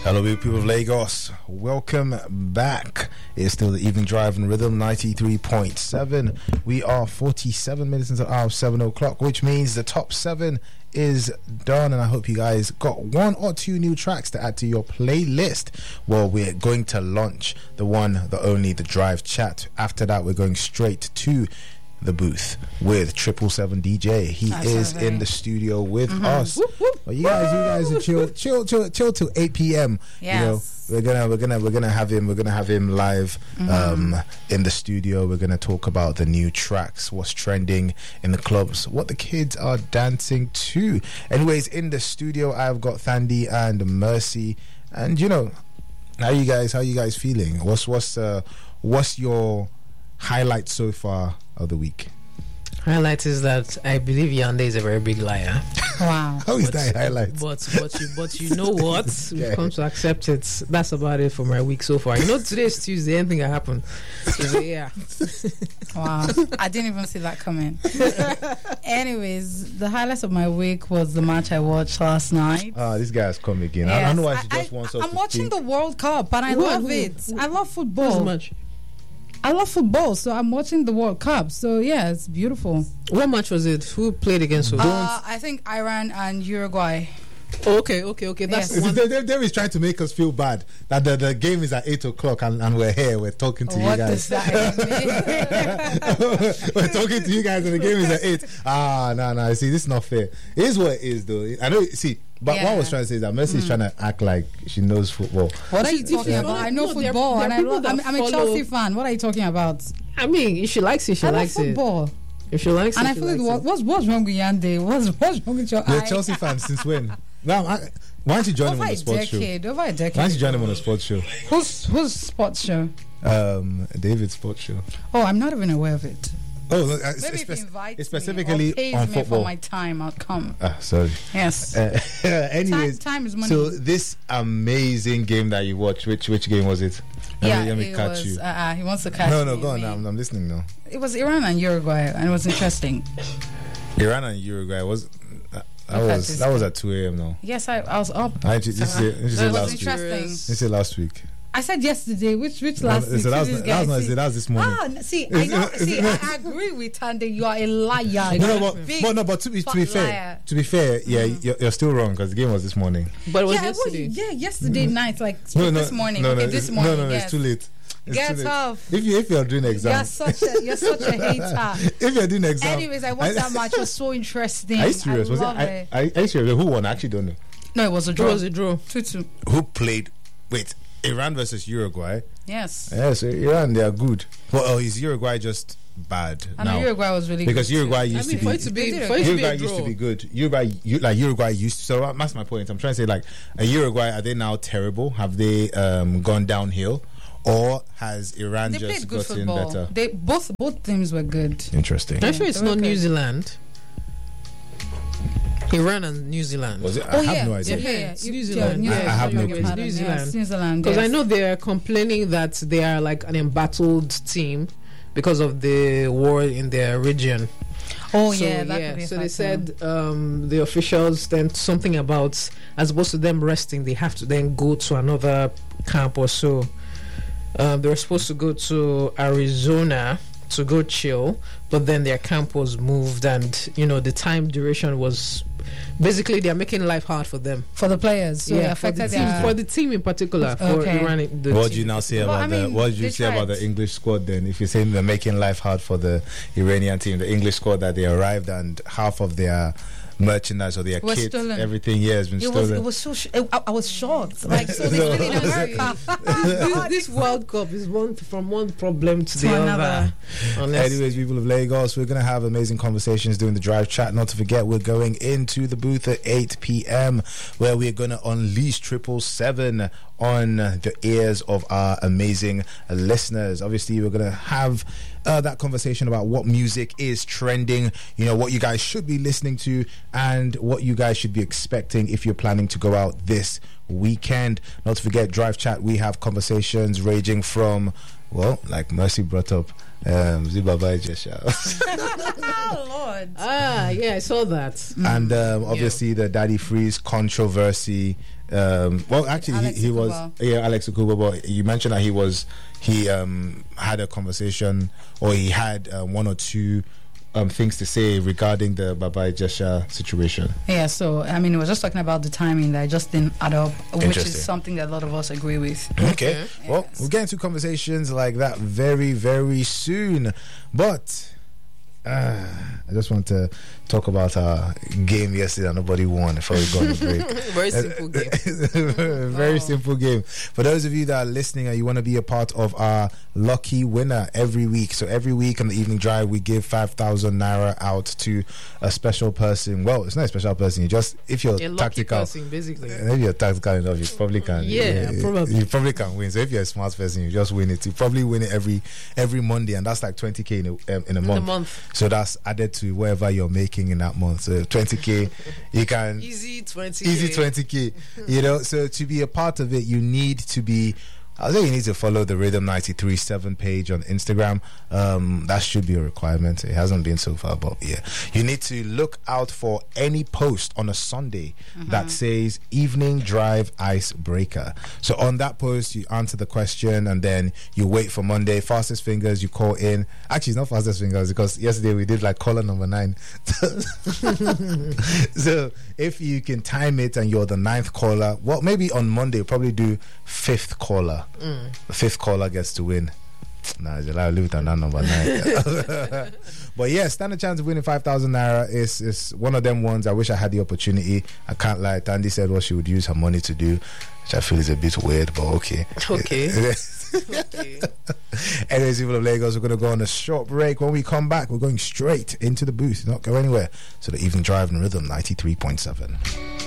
Hello, people of Lagos. Welcome back. It's still the Evening Drive and Rhythm 93.7. We are 47 minutes into the hour of 7 o'clock, which means the top 7 is done, and I hope you guys got 1 or 2 new tracks to add to your playlist. Well, we're going to launch the one, the only, the Drive Chat. After that, we're going straight to the booth with 777 DJ. He is in the studio with us. Whoop, whoop. Well, you guys are chill till 8 p.m. Yes. You know, we're gonna have him live in the studio. We're gonna talk about the new tracks, what's trending in the clubs, what the kids are dancing to. Anyways, in the studio I've got Thandi and Mercy. And you know, how you guys feeling? What's your highlight so far of the week? Highlight is that I believe Yande is a very big liar. Wow. How is that highlight? But you know what? We've come to accept it. That's about it for my week so far. You know, today's Tuesday, anything can happen. So, yeah. Wow. I didn't even see that coming. Anyways, the highlights of my week was the match I watched last night. This guy has come again. Yes. I don't know why she just wants us I'm to watching think. the World Cup and I love it. I love football. Much. I love football, so I'm watching the World Cup. So yeah, it's beautiful. What match was it? Who played against who? I think Iran and Uruguay. Okay. That's Yes. one. They is trying to make us feel bad that the game is at 8 o'clock and we're here, we're talking to you What guys. does that mean? We're talking to you guys and the game is at 8. No, see, this is not fair. It is what it is, though. I know, see, but what I was trying to say is that Mercy is trying to act like she knows football. What are you talking about? I know football and I'm a Chelsea fan. What are you talking about? I mean, if she likes it, she likes I love football. it. If she likes And it, I feel like what's wrong with Yande? What's wrong with your You're a Chelsea fan since when? Now, why don't you join him on the sports show? Over a decade. Why don't you join him on the sports show? Whose sports show? David's sports show. Oh, I'm not even aware of it. Oh, Maybe if you invite it's specifically me or pays on me football. for my time, I'll come. Sorry. Yes. Anyways, time is money. so this amazing game that you watched, which game was it? Let me catch you. He wants to catch me. No, go on. I'm listening now. It was Iran and Uruguay, and it was interesting. Iran and Uruguay that was at 2 a.m. now. Yes, I was up. This is It was last week. interesting. This is last week. I said yesterday. Which last week? That was this morning. See, I know. See, I agree with Tande. You are a liar. But to be fair, yeah, you're still wrong because the game was this morning. But it was yesterday. Yesterday night, like this morning. No, this morning. No, yes. it's too late. Get off. If you're doing exam, you're such a hater. If you're doing exam, anyways, I watched that match. It was so interesting. Are you serious? Are you serious? Who won? I actually don't know. No, it was a draw. It was a draw. 2-2. Who played? Wait, Iran versus Uruguay. Yes. Yes, Iran, they are good. Well, is Uruguay just bad now? Uruguay was really because good Uruguay used to be. Uruguay used to be good. Uruguay used to. So that's my point. I'm trying to say, like, Uruguay, are they now terrible? Have they gone downhill? Or has Iran just gotten better? Both teams were good. Interesting. I'm sure it's not New Zealand. Iran and New Zealand. Was it? I have no idea. Yeah, it's New Zealand. I have no clue. New Zealand. New Zealand. Because I know they are complaining that they are like an embattled team because of the war in their region. Oh, so, that could be so they said the officials then something about, as opposed to them resting, they have to then go to another camp or so. They were supposed to go to Arizona to go chill, but then their camp was moved, and the time duration was basically they're making life hard for them, for the players. So it affected for the team in particular. For Iran, what do you now say about what did you say about the English squad then? If you're saying they're making life hard for the Iranian team, the English squad that they arrived and half of their merchandise or their kit, everything has been stolen. It was so. I was shocked. Like, so they really in America. This World Cup is from one problem to the other. Anyways, people of Lagos, we're gonna have amazing conversations during the drive chat. Not to forget, we're going into the booth at 8 p.m. where we're gonna unleash 777 on the ears of our amazing listeners. Obviously, we're gonna have that conversation about what music is trending, what you guys should be listening to, and what you guys should be expecting if you're planning to go out this weekend. Not to forget, Drive Chat, we have conversations ranging from Well, like Mercy brought up, Zibaba Jesha. Oh, Lord. Yeah, I saw that. And obviously the Daddy Freeze controversy. Well, actually, Alex he was Okubo. Alex Okubo. But you mentioned that he had a conversation, or he had one or two things to say regarding the Baba Jesha situation. Yeah, so I mean, we were just talking about the timing that just didn't add up, which Interesting. is something that a lot of us agree with. Okay. Well, we'll get into conversations like that very, very soon. But I just want to talk about our game yesterday that nobody won before we go on the break. Very simple game. Very simple game. For those of you that are listening and you want to be a part of our lucky winner every week. So every week on the evening drive, we give 5,000 naira out to a special person. Well, it's not a special person. You just, if you're A lucky tactical, person, basically. if you're tactical enough, you probably can. Yeah, probably. You probably can win. So if you're a smart person, you just win it. You probably win it every Monday, and that's like 20k in a month. So that's added to whatever you're making in that month. So 20k, you can Easy 20k. easy 20k. You know, so to be a part of it, you need to be. I think you need to follow the Rhythm 93.7 page on Instagram. That should be a requirement. It hasn't been so far, but yeah. You need to look out for any post on a Sunday that says Evening Drive Icebreaker. So on that post, you answer the question and then you wait for Monday. Fastest fingers, you call in. Actually, it's not fastest fingers because yesterday we did like caller number 9. So if you can time it and you're the 9th caller, well, maybe on Monday, we'll probably do 5th caller. The 5th caller gets to win. Nah, I'll leave it on that number 9. But yeah, stand a chance of winning 5,000 naira. Is one of them ones. I wish I had the opportunity. I can't lie. Tandy said what she would use her money to do, which I feel is a bit weird, but okay. Okay. Anyways, people of Lagos, we're going to go on a short break. When we come back, we're going straight into the booth. Not go anywhere. So the Evening Drive and Rhythm 93.7.